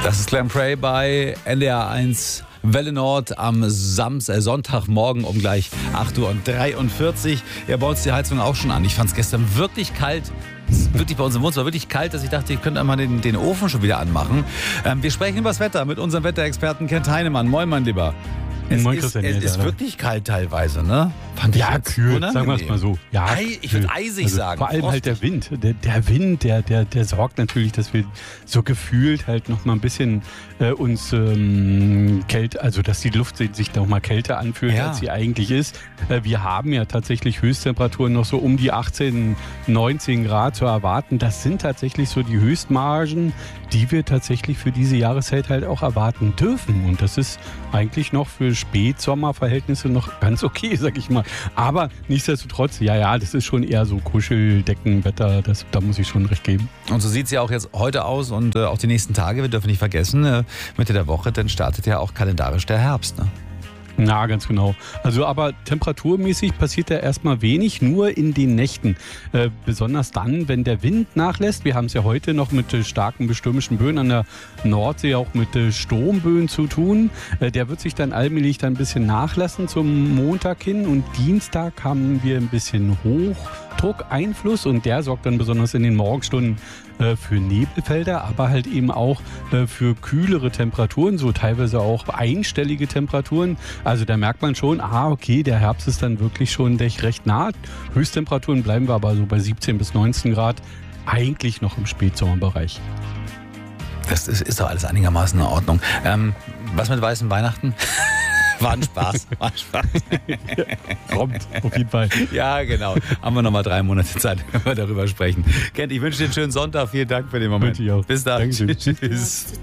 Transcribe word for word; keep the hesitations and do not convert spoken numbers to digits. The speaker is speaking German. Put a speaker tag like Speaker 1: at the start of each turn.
Speaker 1: Das ist Glenn Frey bei N D R eins Welle Nord am Sams äh, Sonntagmorgen um gleich acht Uhr dreiundvierzig. Ja, bei uns die Heizung auch schon an. Ich fand es gestern wirklich kalt. Wirklich bei uns im Wohnzimmer wirklich kalt, dass ich dachte, ich könnte einmal den, den Ofen schon wieder anmachen. Ähm, wir sprechen über das Wetter mit unserem Wetterexperten Kent Heinemann. Moin, mein Lieber. Es
Speaker 2: Moin,
Speaker 1: ist,
Speaker 2: Christian,
Speaker 1: es
Speaker 2: ja,
Speaker 1: ist
Speaker 2: ja.
Speaker 1: wirklich kalt teilweise, ne? Fand ich
Speaker 2: Ja,
Speaker 1: jetzt
Speaker 2: kühl,
Speaker 1: unangenehm.
Speaker 2: sagen wir es mal so. Ja,
Speaker 1: Ei, ich würde
Speaker 2: kühl.
Speaker 1: eisig
Speaker 2: also
Speaker 1: sagen.
Speaker 2: Vor allem
Speaker 1: frostig.
Speaker 2: halt der Wind. Der, der Wind, der, der, der sorgt natürlich, dass wir so gefühlt halt noch mal ein bisschen äh, uns ähm, kälte, also dass die Luft sich noch mal kälter anfühlt,
Speaker 1: Ja.
Speaker 2: als sie eigentlich ist. Äh, wir haben ja tatsächlich Höchsttemperaturen noch so um die achtzehn, neunzehn Grad zu erwarten. Das sind tatsächlich so die Höchstmargen, die wir tatsächlich für diese Jahreszeit halt auch erwarten dürfen. Und das ist eigentlich noch für Spätsommerverhältnisse noch ganz okay, sag ich mal. Aber nichtsdestotrotz, ja, ja, das ist schon eher so Kuscheldeckenwetter, das, da muss ich schon recht geben.
Speaker 1: Und so sieht es ja auch jetzt heute aus und äh, auch die nächsten Tage. Wir dürfen nicht vergessen, äh, Mitte der Woche, dann startet ja auch kalendarisch der Herbst, ne?
Speaker 2: Na, ganz genau. Also aber temperaturmäßig passiert da erstmal wenig, nur in den Nächten. Äh, besonders dann, wenn der Wind nachlässt. Wir haben es ja heute noch mit äh, starken bestürmischen Böen an der Nordsee, auch mit äh, Sturmböen zu tun. Äh, der wird sich dann allmählich dann ein bisschen nachlassen zum Montag hin. Und Dienstag haben wir ein bisschen Hochdruckeinfluss und der sorgt dann besonders in den Morgenstunden äh, für Nebelfelder, aber halt eben auch äh, für kühlere Temperaturen, so teilweise auch einstellige Temperaturen. Also da merkt man schon, ah okay, der Herbst ist dann wirklich schon recht nah. Höchsttemperaturen bleiben wir aber so bei siebzehn bis neunzehn Grad, eigentlich noch im Spätsommerbereich.
Speaker 1: Das ist, ist doch alles einigermaßen in Ordnung. Ähm, was mit weißen Weihnachten? War ein Spaß. War ein Spaß.
Speaker 2: Kommt, auf jeden Fall.
Speaker 1: Ja, genau. Haben wir noch mal drei Monate Zeit, wenn wir darüber sprechen. Kent, ich wünsche dir einen schönen Sonntag. Vielen Dank für den Moment.
Speaker 2: Wünsche ich auch.
Speaker 1: Bis dann.
Speaker 2: Dankeschön.
Speaker 1: Tschüss.